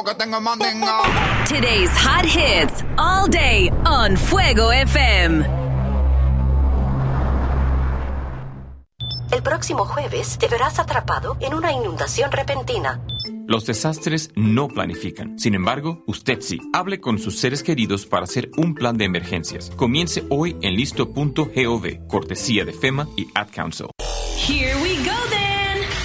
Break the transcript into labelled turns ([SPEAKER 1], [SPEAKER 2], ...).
[SPEAKER 1] lo que tengo es mandinga.
[SPEAKER 2] Today's hot hits all day on Fuego FM.
[SPEAKER 3] El próximo jueves te verás atrapado en una inundación repentina.
[SPEAKER 4] Los desastres no planifican. Sin embargo, usted sí. Hable con sus seres queridos para hacer un plan de emergencias. Comience hoy en listo.gov, cortesía de FEMA y Ad Council.
[SPEAKER 2] Here we go then.